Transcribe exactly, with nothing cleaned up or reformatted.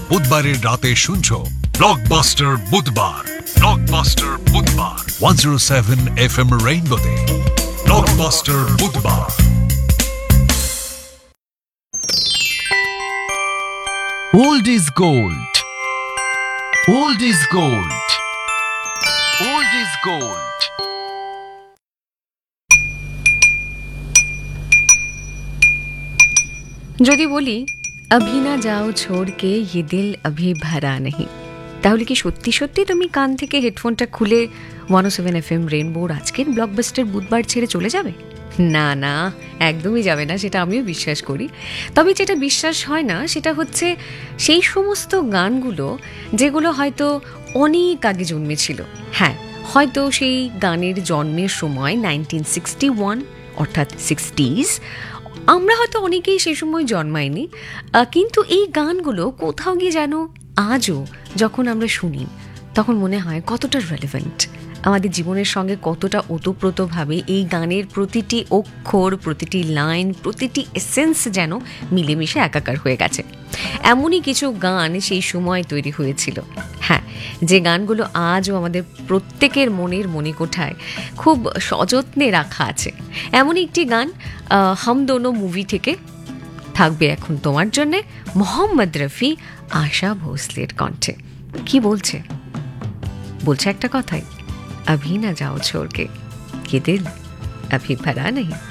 বুধবারের রাতে শুনছো ব্লকবাস্টার বুধবার। ব্লকবাস্টার বুধবার one zero seven F M রেইনবোতে। Blockbuster বুধবার। Old is gold. Old is gold. Old is gold. যদি বলি अभी ना जाओ छोड़ के ये दिल अभी भरा नहीं, তাহলে কি সত্যি সত্যি তুমি কান থেকে হেডফোনটা খুলে ওয়ান ও সেভেন এফ এম রেইনবোর আজকের ব্লকবাস্টার বুধবার ছেড়ে চলে যাবে? না না, একদমই যাবে না, সেটা আমিও বিশ্বাস করি। তবে যেটা বিশ্বাস হয় না সেটা হচ্ছে সেই সমস্ত গানগুলো যেগুলো হয়তো অনেক আগে জন্মেছিল। হ্যাঁ, হয়তো সেই গানের জন্মের সময় নাইনটিন সিক্সটি ওয়ান অর্থাৎ সিক্সটিজ, আমরা হয়তো অনেকেই সেই সময় জন্মাইনি, কিন্তু এই গানগুলো কোথাও গিয়ে যেন আজও যখন আমরা শুনি তখন মনে হয় কতটা রেলেভেন্ট, আমাদের জীবনের সঙ্গে কতটা ওতপ্রোতভাবে এই গানের প্রতিটি অক্ষর, প্রতিটি লাইন, প্রতিটি এসেন্স যেন মিলেমিশে একাকার হয়ে গেছে। এমনই কিছু গান সেই সময় তৈরি হয়েছিল, হ্যাঁ, যে গানগুলো আজও আমাদের প্রত্যেকের মনের মণিকোঠায় খুব সযত্নে রাখা আছে। এমনই একটি গান হাম দোনো মুভি থেকে থাকবে এখন তোমার জন্যে, মোহাম্মদ রফি আশা ভোসলের কণ্ঠে। কি বলছে? বলছে একটা কথাই, अभी ना जाओ छोड़ के ये दिल अभी भरा नहीं।